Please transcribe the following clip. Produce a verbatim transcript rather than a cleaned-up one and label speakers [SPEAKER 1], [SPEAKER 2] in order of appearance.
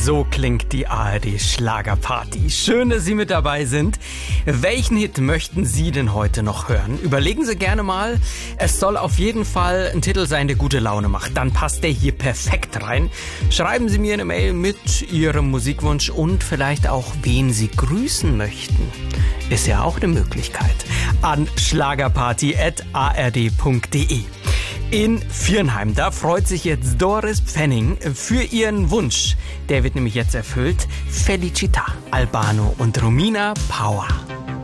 [SPEAKER 1] So klingt die A R D Schlagerparty. Schön, dass Sie mit dabei sind. Welchen Hit möchten Sie denn heute noch hören? Überlegen Sie gerne mal. Es soll auf jeden Fall ein Titel sein, der gute Laune macht. Dann passt der hier perfekt rein. Schreiben Sie mir eine Mail mit Ihrem Musikwunsch und vielleicht auch, wen Sie grüßen möchten. Ist ja auch eine Möglichkeit. An schlagerparty at a r d punkt d e. In Viernheim, da freut sich jetzt Doris Pfenning für ihren Wunsch. Der wird nämlich jetzt erfüllt. Felicità, Albano und Romina Power.